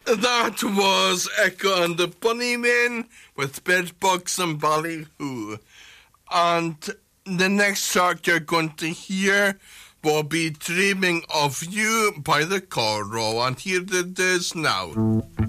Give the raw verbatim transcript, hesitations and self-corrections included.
That was Echo and the Bunnymen with Bedbugs and Ballyhoo. And the next track you're going to hear will be Dreaming of You by the Corro. And here it is now.